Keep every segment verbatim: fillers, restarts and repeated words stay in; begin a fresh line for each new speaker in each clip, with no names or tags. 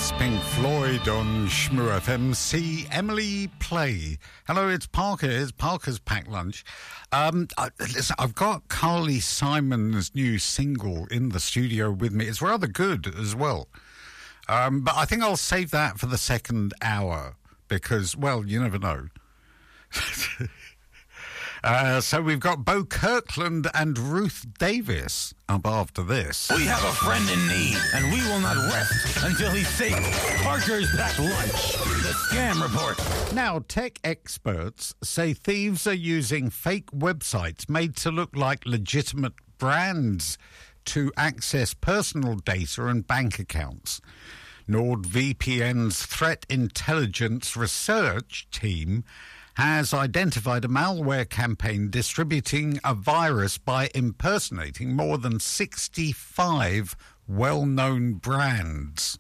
Pink Floyd on Shmoo F M. See Emily play. Hello, it's Parker. It's Parker's Packed Lunch. Um, I, listen, I've got Carly Simon's new single in the studio with me. It's rather good as well. Um, but I think I'll save that for the second hour because, well, you never know. Uh, so we've got Bo Kirkland and Ruth Davis up after this.
We have a friend in need, and we will not rest until he's safe. Parker's Packed Lunch, the Scam Report.
Now, tech experts say thieves are using fake websites made to look like legitimate brands to access personal data and bank accounts. NordVPN's threat intelligence research team has identified a malware campaign distributing a virus by impersonating more than sixty-five well-known brands.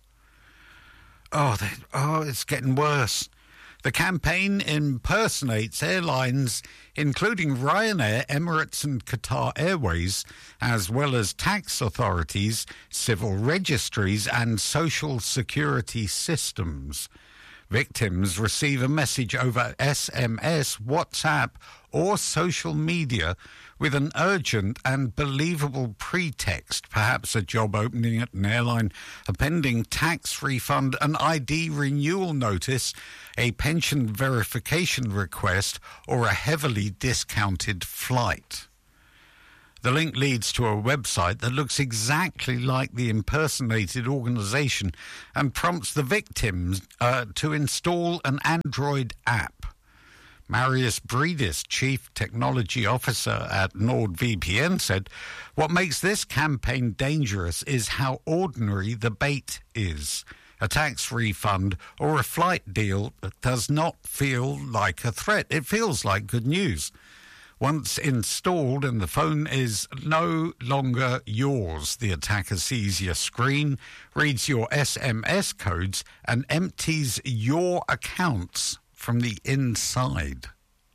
Oh, they, oh, it's getting worse. The campaign impersonates airlines, including Ryanair, Emirates and Qatar Airways, as well as tax authorities, civil registries and social security systems. Victims receive a message over S M S, WhatsApp or social media with an urgent and believable pretext, perhaps a job opening at an airline, a pending tax refund, an I D renewal notice, a pension verification request or a heavily discounted flight. The link leads to a website that looks exactly like the impersonated organisation and prompts the victims uh, to install an Android app. Marius Breedis, Chief Technology Officer at NordVPN, said, "What makes this campaign dangerous is how ordinary the bait is. A tax refund or a flight deal does not feel like a threat. It feels like good news. Once installed and the phone is no longer yours, the attacker sees your screen, reads your S M S codes and empties your accounts from the inside.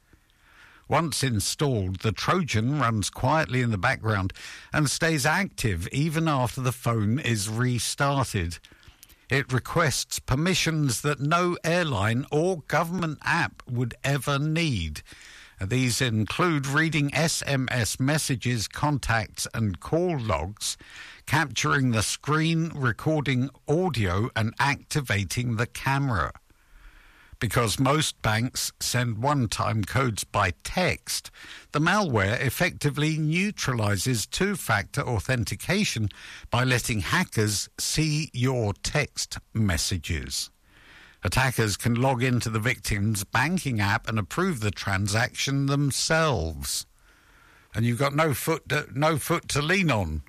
Once installed, the Trojan runs quietly in the background and stays active even after the phone is restarted. It requests permissions that no airline or government app would ever need. These include reading S M S messages, contacts and call logs, capturing the screen, recording audio and activating the camera. Because most banks send one-time codes by text, the malware effectively neutralizes two-factor authentication by letting hackers see your text messages. Attackers can log into the victim's banking app and approve the transaction themselves. And you've got no foot to, no foot to lean on.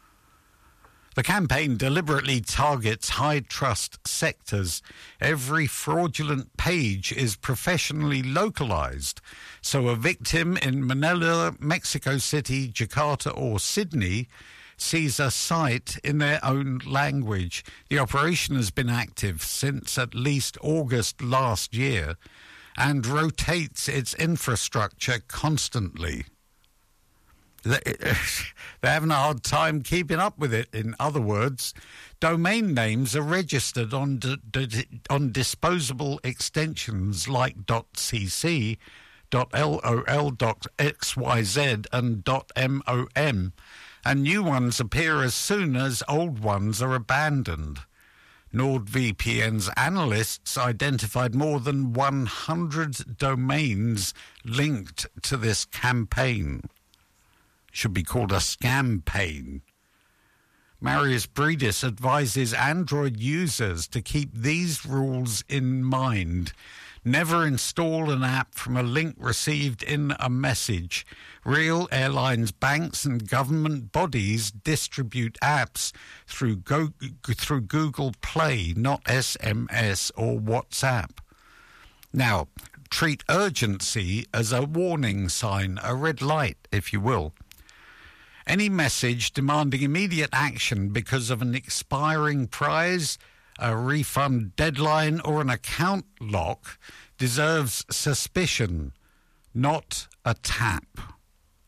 The campaign deliberately targets high-trust sectors. Every fraudulent page is professionally localized, so a victim in Manila, Mexico City, Jakarta or Sydney sees a site in their own language. The operation has been active since at least August last year and rotates its infrastructure constantly. They're having a hard time keeping up with it. In other words, domain names are registered on d- d- on disposable extensions like .cc, .lol, .xyz and .mom, and new ones appear as soon as old ones are abandoned. NordVPN's analysts identified more than one hundred domains linked to this campaign. Should be called a scam-paign. Marius Breedis advises Android users to keep these rules in mind. Never install an app from a link received in a message. Real airlines, banks and government bodies distribute apps through, Go- through Google Play, not S M S or WhatsApp. Now, treat urgency as a warning sign, a red light, if you will. Any message demanding immediate action because of an expiring prize, a refund deadline or an account lock deserves suspicion, not a tap.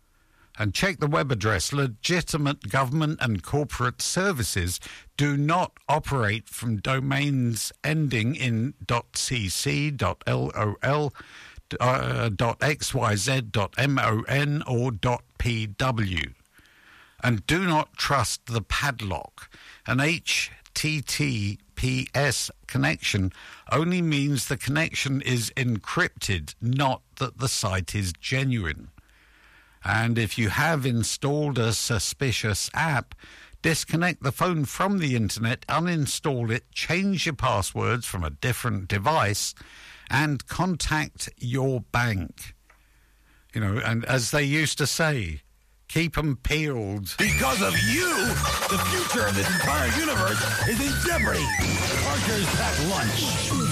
And check the web address. Legitimate government and corporate services do not operate from domains ending in .cc, .lol, uh, .xyz, .mon, or .pw. And do not trust the padlock. An H T T P S connection only means the connection is encrypted, not that the site is genuine. And if you have installed a suspicious app, disconnect the phone from the internet, uninstall it, change your passwords from a different device, and contact your bank. You know, and as they used to say, keep 'em peeled.
Because of you, the future of this entire universe is in jeopardy. Parker's Packed Lunch.